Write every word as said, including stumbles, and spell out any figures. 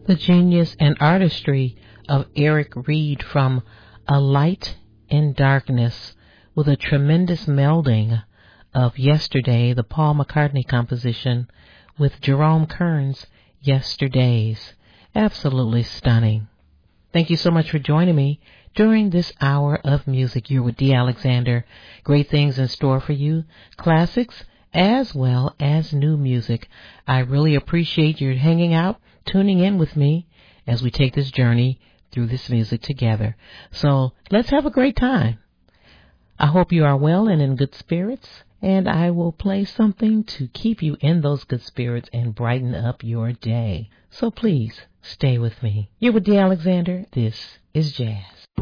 The genius and artistry of Eric Reed from A Light in Darkness, with a tremendous melding of Yesterday, the Paul McCartney composition, with Jerome Kern's Yesterdays. Absolutely stunning. Thank you so much for joining me during this hour of music. You're with Dee Alexander. Great things in store for you, classics as well as new music. I really appreciate your hanging out, tuning in with me as we take this journey through this music together. So let's have a great time. I hope you are well and in good spirits, and I will play something to keep you in those good spirits and brighten up your day. So please stay with me. You're with Dee Alexander. This is Jazz.